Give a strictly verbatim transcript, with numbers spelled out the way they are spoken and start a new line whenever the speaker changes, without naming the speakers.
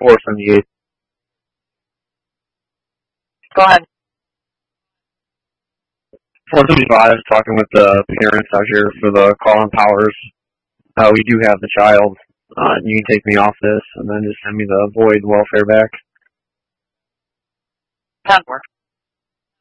four seventy-eight.
Go ahead.
four seventy-five, talking with the parents out here for the Colin Powers. Uh, we do have the child. Uh, you can take me off this and then just send me the void welfare back.
ten four.